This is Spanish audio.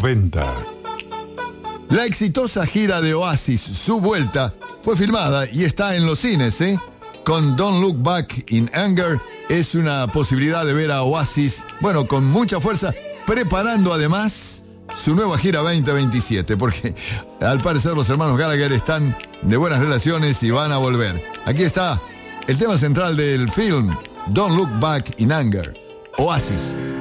90. La exitosa gira de Oasis, su vuelta, fue filmada y está en los cines, Con Don't Look Back in Anger es una posibilidad de ver a Oasis, bueno, con mucha fuerza, preparando además su nueva gira 2027, porque al parecer los hermanos Gallagher están de buenas relaciones y van a volver. Aquí está el tema central del film, Don't Look Back in Anger, Oasis.